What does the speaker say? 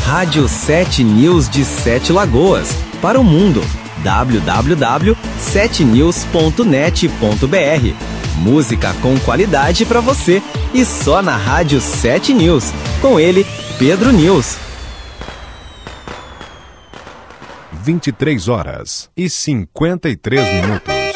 Rádio 7 News de Sete Lagoas, para o mundo. www.7news.net.br. Música com qualidade para você e só na Rádio 7 News. Com ele, Pedro News. 23 horas e 53 minutos.